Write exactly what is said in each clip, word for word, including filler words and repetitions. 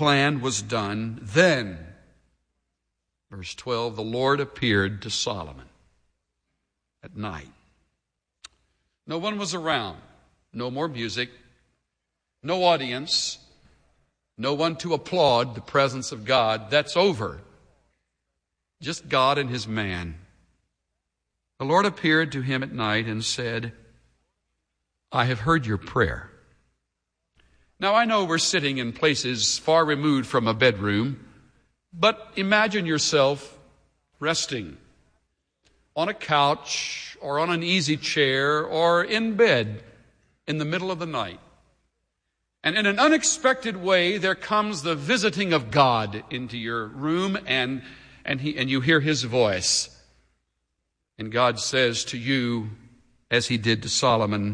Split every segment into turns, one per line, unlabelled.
plan was done. Then, verse twelve, the Lord appeared to Solomon at night. No one was around. No more music. No audience. No one to applaud the presence of God. That's over. Just God and his man. The Lord appeared to him at night and said, I have heard your prayer. Now, I know we're sitting in places far removed from a bedroom, but imagine yourself resting on a couch or on an easy chair or in bed in the middle of the night. And in an unexpected way, there comes the visiting of God into your room, and, and, he, and you hear his voice. And God says to you, as he did to Solomon,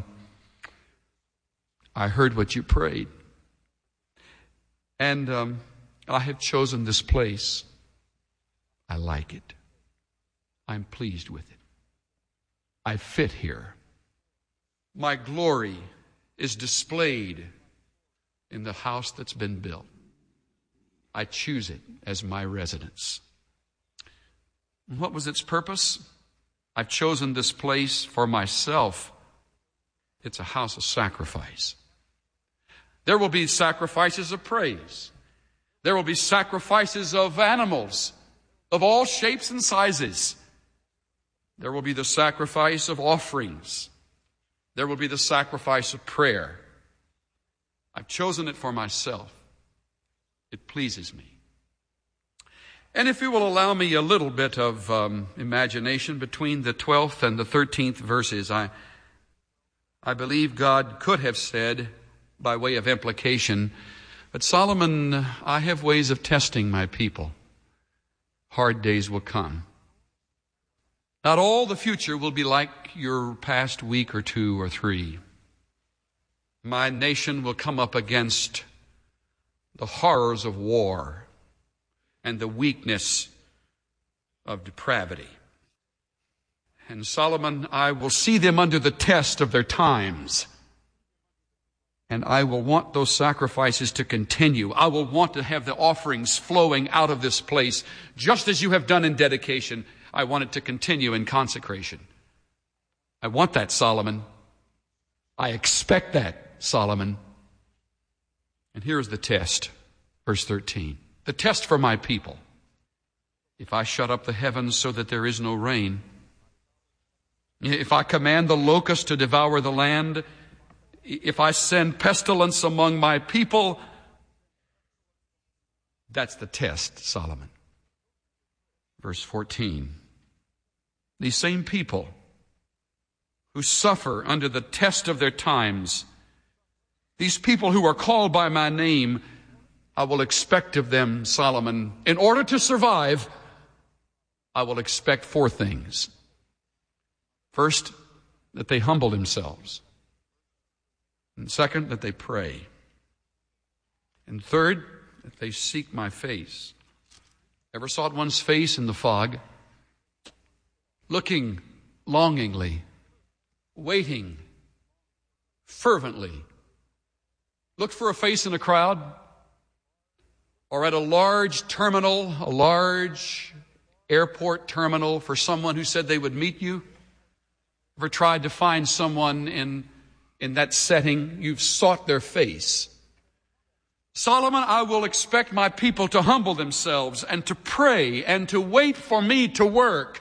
I heard what you prayed. And um, I have chosen this place. I like it. I'm pleased with it. I fit here. My glory is displayed in the house that's been built. I choose it as my residence. What was its purpose? I've chosen this place for myself. It's a house of sacrifice. There will be sacrifices of praise. There will be sacrifices of animals of all shapes and sizes. There will be the sacrifice of offerings. There will be the sacrifice of prayer. I've chosen it for myself. It pleases me. And if you will allow me a little bit of um, imagination between the twelfth and the thirteenth verses, I, I believe God could have said, by way of implication, but Solomon, I have ways of testing my people. Hard days will come. Not all the future will be like your past week or two or three. My nation will come up against the horrors of war and the weakness of depravity. And Solomon, I will see them under the test of their times. And I will want those sacrifices to continue. I will want to have the offerings flowing out of this place, just as you have done in dedication. I want it to continue in consecration. I want that, Solomon. I expect that, Solomon. And here's the test, verse thirteen. The test for my people. If I shut up the heavens so that there is no rain, if I command the locust to devour the land, if I send pestilence among my people, that's the test, Solomon. Verse fourteen. These same people who suffer under the test of their times, these people who are called by my name, I will expect of them, Solomon, in order to survive, I will expect four things. First, that they humble themselves. And second, that they pray. And third, that they seek my face. Ever sought one's face in the fog? Looking longingly, waiting fervently. Look for a face in a crowd or at a large terminal, a large airport terminal for someone who said they would meet you. Ever tried to find someone in In that setting? You've sought their face. Solomon, I will expect my people to humble themselves and to pray and to wait for me to work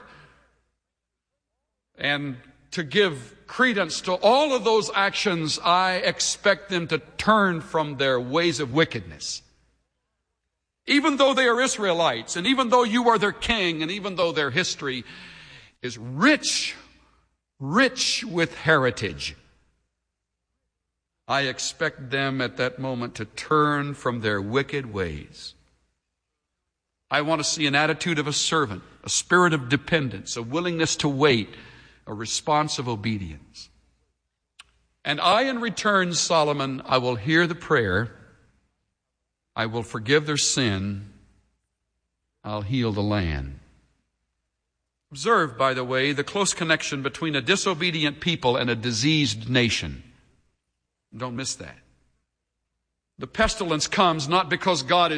and to give credence to all of those actions. I expect them to turn from their ways of wickedness. Even though they are Israelites, and even though you are their king, and even though their history is rich, rich with heritage, I expect them at that moment to turn from their wicked ways. I want to see an attitude of a servant, a spirit of dependence, a willingness to wait, a response of obedience. And I, in return, Solomon, I will hear the prayer. I will forgive their sin. I'll heal the land. Observe, by the way, the close connection between a disobedient people and a diseased nation. Don't miss that. The pestilence comes not because God is